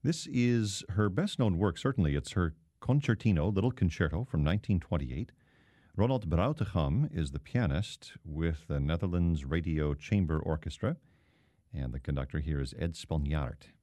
This is her best-known work, certainly. It's her Concertino, Little Concerto from 1928. Ronald Brautigam is the pianist with the Netherlands Radio Chamber Orchestra, and the conductor here is Ed Spanjaard.